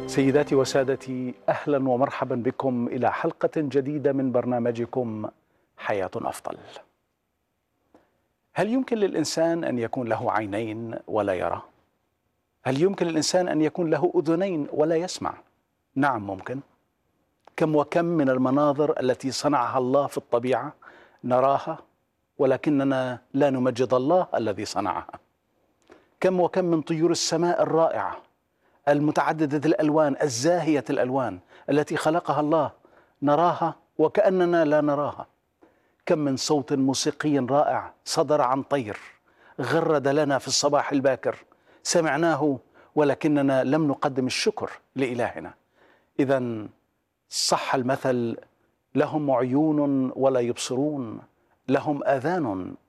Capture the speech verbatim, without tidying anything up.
سيداتي وسادتي، أهلا ومرحبا بكم إلى حلقة جديدة من برنامجكم حياة أفضل. هل يمكن للإنسان أن يكون له عينين ولا يرى؟ هل يمكن للإنسان أن يكون له أذنين ولا يسمع؟ نعم ممكن. كم وكم من المناظر التي صنعها الله في الطبيعة نراها ولكننا لا نمجد الله الذي صنعها. كم وكم من طيور السماء الرائعة المتعددة الألوان الزاهية الألوان التي خلقها الله نراها وكأننا لا نراها. كم من صوت موسيقي رائع صدر عن طير غرد لنا في الصباح الباكر سمعناه ولكننا لم نقدم الشكر لإلهنا. إذن صح المثل: لهم عيون ولا يبصرون، لهم آذان